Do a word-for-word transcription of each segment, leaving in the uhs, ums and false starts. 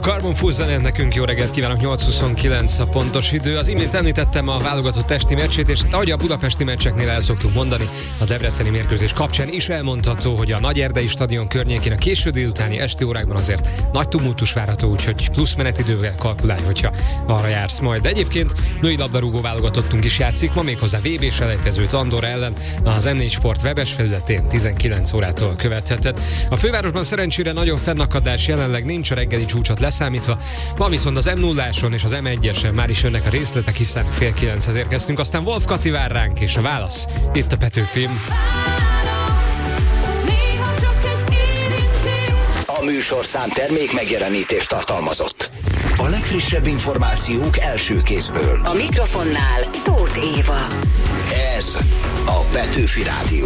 Carbon Fusion, nekünk jó reggelt kívánok, nyolc huszonkilenc a pontos idő. Az imént említettem a válogatott testi meccsét, és hát ahogy a budapesti meccseknél el szoktuk mondani, a debreceni mérkőzés kapcsán is elmondható, hogy a Nagyerdei stadion környékén a késő délutáni esti órákban azért nagy tumultus várható, úgyhogy plusz menetidővel kalkulálj, hogyha arra jársz majd. De egyébként női labdarúgó válogatottunk is játszik, ma méghozzá vé bé selejtezőt Andorra ellen az em négy Sport webes felületén tizenkilenc órától követheted. A fővárosban szerencsére nagyon fennakadás jelenleg nincs, a reggeli csúcsot leszámítva. Ma viszont az em nulláson és az em egyesen már is jönnek a részletek, hiszen fél kilenchez érkeztünk. Aztán Wolf Kati vár ránk, és a válasz itt a Petőfim. A műsorszám termék megjelenítést tartalmazott. A legfrissebb információk első kézből. A mikrofonnál Tóth Éva. Ez a Petőfi Rádió.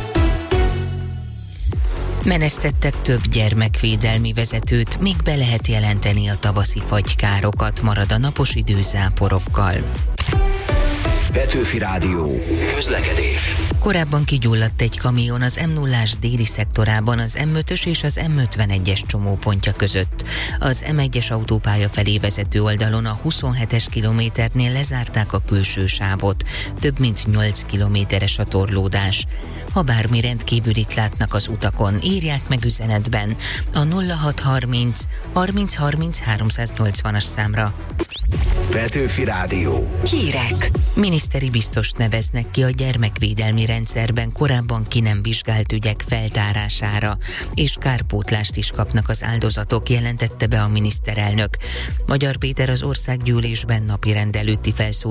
Menesztettek több gyermekvédelmi vezetőt, még be lehet jelenteni a tavaszi fagykárokat, marad a napos idő záporokkal. Petőfi Rádió. Közlekedés. Korábban kigyulladt egy kamion az em nullás déli szektorában az em ötös és az em ötvenegyes csomópontja között. Az em egyes autópálya felé vezető oldalon a huszonhetes kilométernél lezárták a külső sávot. Több mint nyolc kilométeres a torlódás. Ha bármi rendkívülit látnak az utakon, írják meg üzenetben a nulla hat harminc harminc harminc háromszáznyolcvanas számra. Petőfi Rádió. Hírek. Miniszteri biztost neveznek ki a gyermekvédelmi rendszerben korábban ki nem vizsgált ügyek feltárására, és kárpótlást is kapnak az áldozatok, jelentette be a miniszterelnök. Magyar Péter az országgyűlésben napirend előtti felszólalásában